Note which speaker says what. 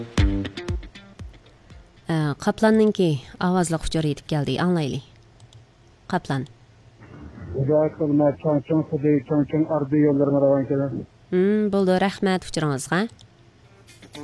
Speaker 1: Qaplanninki ovozliq uchur yetib keldi. Anglayli. Qaplan.
Speaker 2: Uzoq xizmat, cho'ng-cho'ng ardı yollarına ravan kelar.
Speaker 1: Bo'ldi, rahmat uchuringizga.